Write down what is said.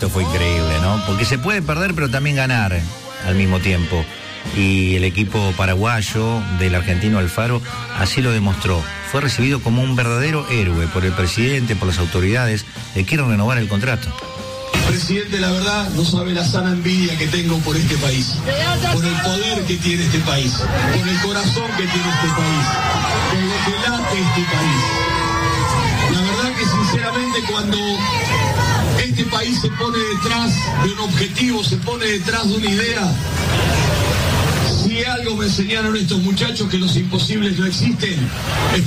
esto fue increíble, ¿no? Porque se puede perder, pero también ganar al mismo tiempo. Y el equipo paraguayo del argentino Alfaro así lo demostró. Fue recibido como un verdadero héroe por el presidente, por las autoridades. Le quieren renovar el contrato. Presidente, la verdad, no sabe la sana envidia que tengo por este país, por el poder que tiene este país, por el corazón que tiene este país, por lo que late este país. La verdad que sinceramente cuando este país se pone detrás de un objetivo, se pone detrás de una idea, si algo me enseñaron estos muchachos, que los imposibles no existen,